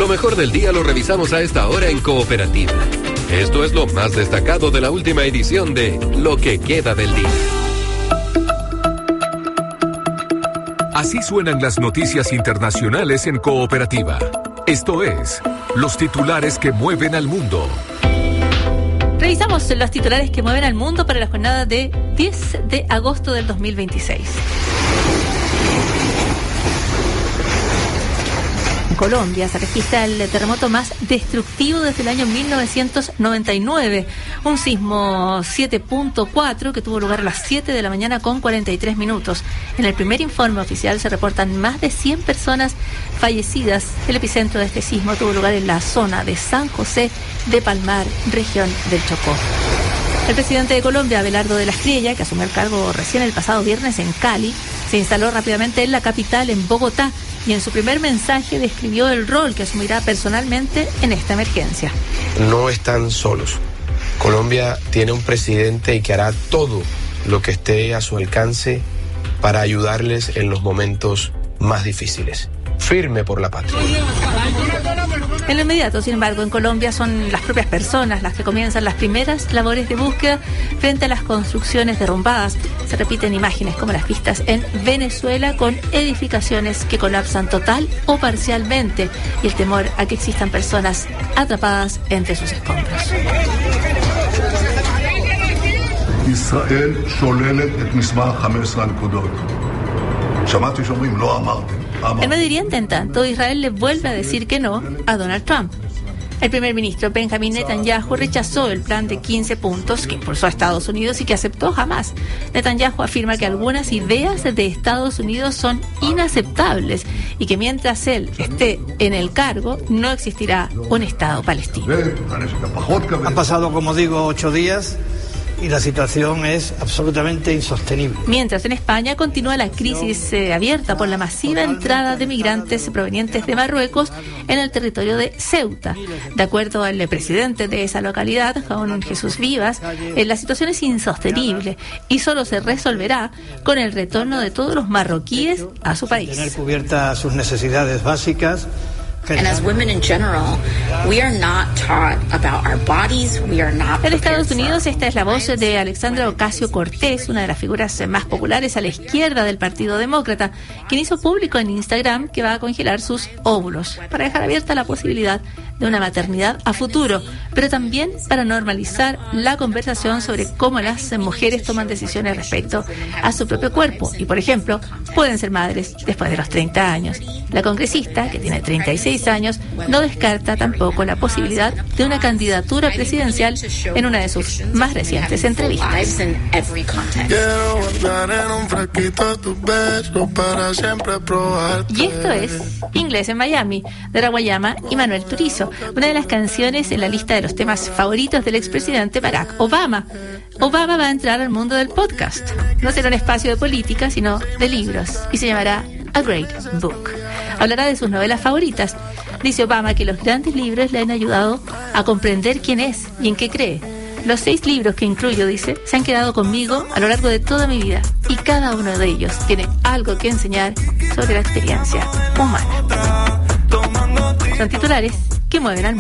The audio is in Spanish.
Lo mejor del día lo revisamos a esta hora en Cooperativa. Esto es lo más destacado de la última edición de Lo que queda del día. Así suenan las noticias internacionales en Cooperativa. Esto es Los titulares que mueven al mundo. Revisamos los titulares que mueven al mundo para la jornada de 10 de agosto del 2026. En Colombia se registra el terremoto más destructivo desde el año 1999, un sismo 7.4 que tuvo lugar a las 7 de la mañana con 43 minutos. En el primer informe oficial se reportan más de 100 personas fallecidas. El epicentro de este sismo tuvo lugar en la zona de San José de Palmar, región del Chocó. El presidente de Colombia, Abelardo de la Espriella, que asumió el cargo recién el pasado viernes en Cali, se instaló rápidamente en la capital, en Bogotá, y en su primer mensaje describió el rol que asumirá personalmente en esta emergencia. No están solos. Colombia tiene un presidente y que hará todo lo que esté a su alcance para ayudarles en los momentos más difíciles. Firme por la patria. En lo inmediato, sin embargo, en Colombia son las propias personas las que comienzan las primeras labores de búsqueda frente a las construcciones derrumbadas. Se repiten imágenes como las vistas en Venezuela, con edificaciones que colapsan total o parcialmente, y el temor a que existan personas atrapadas entre sus escombros. ישראל שוללת את מסמך 15 הנקודות. שמעתי שאומרים לא אמרתם. En Medio Oriente, en tanto, Israel le vuelve a decir que no a Donald Trump. El primer ministro Benjamin Netanyahu rechazó el plan de 15 puntos que impulsó a Estados Unidos y que aceptó Hamás. Netanyahu afirma que algunas ideas de Estados Unidos son inaceptables y que mientras él esté en el cargo no existirá un Estado palestino. Han pasado, como digo, 8 días y la situación es absolutamente insostenible. Mientras en España continúa la crisis abierta por la masiva entrada de migrantes provenientes de Marruecos en el territorio de Ceuta. De acuerdo al presidente de esa localidad, Juan Jesús Vivas, la situación es insostenible y solo se resolverá con el retorno de todos los marroquíes a su país. Tener cubiertas sus necesidades básicas. And as women in general, we are not taught about our bodies, we are not. En Estados Unidos, esta es la voz de Alexandra Ocasio-Cortez, una de las figuras más populares a la izquierda del Partido Demócrata, quien hizo público en Instagram que va a congelar sus óvulos para dejar abierta la posibilidad de una maternidad a futuro, pero también para normalizar la conversación sobre cómo las mujeres toman decisiones respecto a su propio cuerpo y, por ejemplo, pueden ser madres después de los 30 años. La congresista, que tiene 36 años, no descarta tampoco la posibilidad de una candidatura presidencial en una de sus más recientes entrevistas. Y esto es Inglés en Miami, de Rawayama y Manuel Turizo, una de las canciones en la lista de los temas favoritos del expresidente Barack Obama. Obama va a entrar al mundo del podcast. No será un espacio de política, sino de libros, y se llamará A Great Book. Hablará de sus novelas favoritas. Dice Obama que los grandes libros le han ayudado a comprender quién es y en qué cree. Los 6 libros que incluyo, dice, se han quedado conmigo a lo largo de toda mi vida, y cada uno de ellos tiene algo que enseñar sobre la experiencia humana. Son titulares que mueven al mundo.